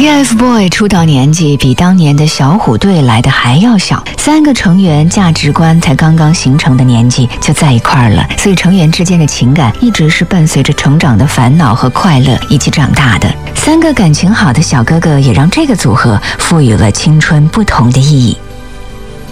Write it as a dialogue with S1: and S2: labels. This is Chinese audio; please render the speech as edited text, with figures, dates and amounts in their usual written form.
S1: TFBOYS 出道年纪比当年的小虎队来的还要小，3个成员价值观才刚刚形成的年纪就在一块儿了，所以成员之间的情感一直是伴随着成长的烦恼和快乐一起长大的。3个感情好的小哥哥也让这个组合赋予了青春不同的意义。